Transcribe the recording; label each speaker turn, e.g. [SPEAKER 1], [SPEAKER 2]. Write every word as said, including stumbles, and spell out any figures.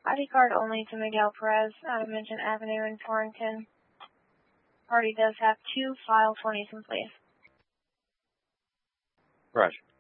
[SPEAKER 1] I D card only to Miguel Perez out of Minchin Avenue in Torrington. Party does have two file twenties in place.
[SPEAKER 2] Roger.